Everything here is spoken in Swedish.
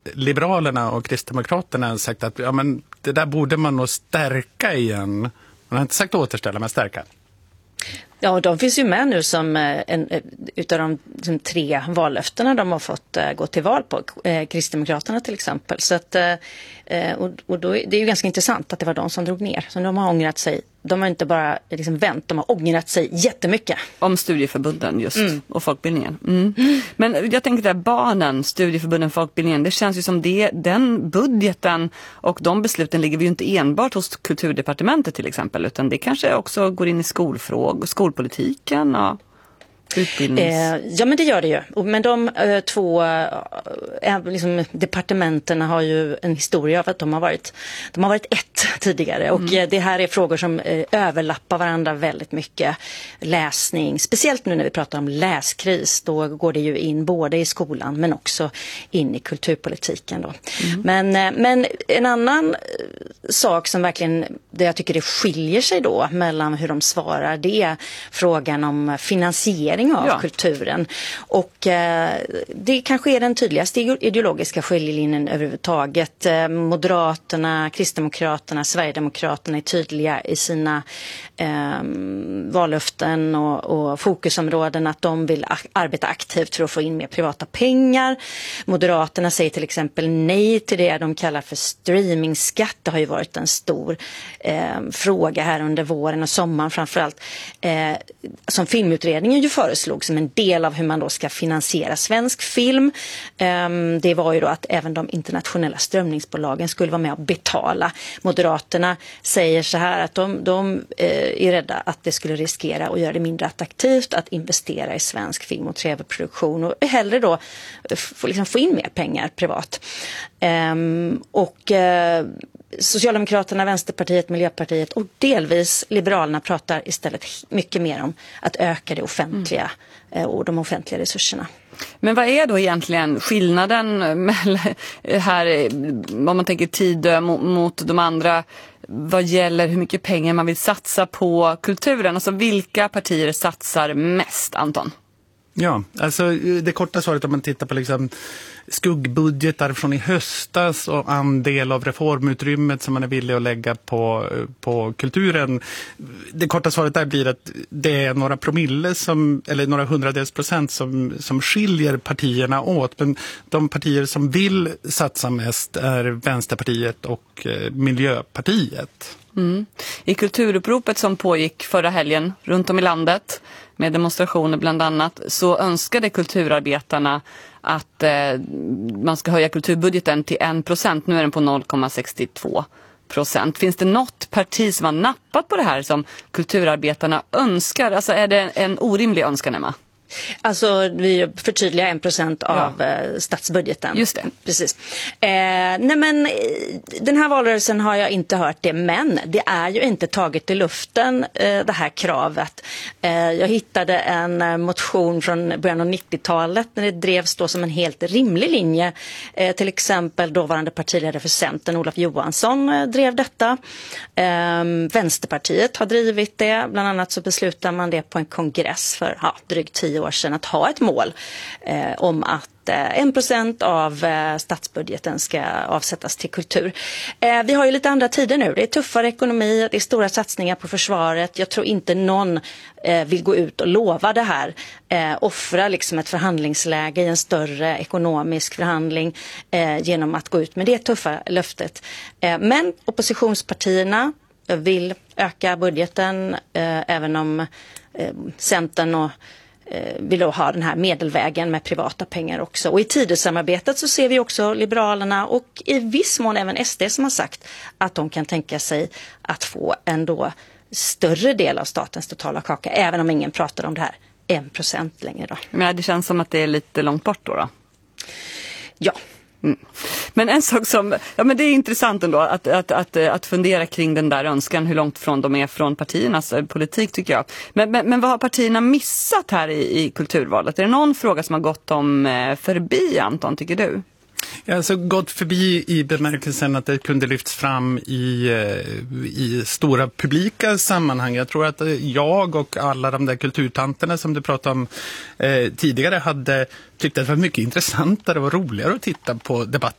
Liberalerna och Kristdemokraterna har sagt att men det där borde man nog stärka igen. Man har inte sagt återställa, men stärka. Ja, de finns ju med nu som utav de 3 vallöftena de har fått gå till val på. Kristdemokraterna till exempel. Så att, och då, det är ju ganska intressant att det var de som drog ner. Så de har ångrat sig. De har inte bara vänt, de har ångrat sig jättemycket. Om studieförbunden just och folkbildningen. Men jag tänker där barnen, studieförbunden, folkbildningen, det känns ju som den budgeten och de besluten ligger vi ju inte enbart hos Kulturdepartementet till exempel, utan det kanske också går in i skolpolitiken och ja, men det gör det ju. Men de 2 departementen har ju en historia av att de har varit ett tidigare. Och det här är frågor som överlappar varandra väldigt mycket. Läsning, speciellt nu när vi pratar om läskris, då går det ju in både i skolan men också in i kulturpolitiken då. Men en annan sak som verkligen, det jag tycker det skiljer sig då mellan hur de svarar, det är frågan om finansiering av kulturen. Och det kanske är den tydligaste ideologiska skiljelinjen överhuvudtaget. Moderaterna, Kristdemokraterna, Sverigedemokraterna är tydliga i sina vallöften och fokusområden att de vill arbeta aktivt för att få in mer privata pengar. Moderaterna säger till exempel nej till det de kallar för streamingskatt. Det har ju varit en stor fråga här under våren och sommaren framförallt, som filmutredningen ju föreslog som en del av hur man då ska finansiera svensk film. Det var ju då att även de internationella strömningsbolagen skulle vara med och betala. Moderaterna säger så här att de är rädda att det skulle riskera att göra det mindre attraktivt att investera i svensk film och tv-produktion och hellre då få in mer pengar privat. Socialdemokraterna, Vänsterpartiet, Miljöpartiet och delvis Liberalerna pratar istället mycket mer om att öka det offentliga och de offentliga resurserna. Men vad är då egentligen skillnaden här, om man tänker Tidö mot de andra, vad gäller hur mycket pengar man vill satsa på kulturen? Alltså vilka partier satsar mest, Anton? Ja, alltså det korta svaret om man tittar på skuggbudgetar från i höstas och andel av reformutrymmet som man är villig att lägga på kulturen. Det korta svaret där blir att det är några promille eller några hundradels procent som skiljer partierna åt. Men de partier som vill satsa mest är Vänsterpartiet och Miljöpartiet. I kulturuppropet som pågick förra helgen runt om i landet med demonstrationer bland annat, så önskade kulturarbetarna att man ska höja kulturbudgeten till 1%. Nu är den på 0,62%. Finns det något parti som har nappat på det här som kulturarbetarna önskar? Alltså är det en orimlig önskan, Emma? Alltså vi förtydligar 1% av statsbudgeten. Just det. Precis. Nej men den här valrörelsen har jag inte hört det, men det är ju inte taget i luften det här kravet. Jag hittade en motion från början av 90-talet när det drevs då som en helt rimlig linje. Till exempel dåvarande partiledare för Centern, Olof Johansson, drev detta. Vänsterpartiet har drivit det. Bland annat så beslutar man det på en kongress för drygt 10 år sedan att ha ett mål om att 1% av statsbudgeten ska avsättas till kultur. Vi har ju lite andra tider nu. Det är tuffare ekonomi, det är stora satsningar på försvaret. Jag tror inte någon vill gå ut och lova det här. Offra ett förhandlingsläge i en större ekonomisk förhandling genom att gå ut med det tuffa löftet. Men oppositionspartierna vill öka budgeten även om Centern och vill då ha den här medelvägen med privata pengar också. Och i Tidösamarbetet så ser vi också Liberalerna och i viss mån även SD som har sagt att de kan tänka sig att få en då större del av statens totala kaka, även om ingen pratar om det här 1% längre då. Men det känns som att det är lite långt bort då? Ja. Men en sak som, men det är intressant ändå att fundera kring den där önskan, hur långt från de är från partiernas politik tycker jag. Men vad har partierna missat här i kulturvalet? Är det någon fråga som har gått dem förbi, Anton, tycker du? Ja, alltså gått förbi i bemärkelsen att det kunde lyfts fram i stora publika sammanhang. Jag tror att jag och alla de där kulturtanterna som du pratade om tidigare hade tyckt att det var mycket intressantare och roligare att titta på debatten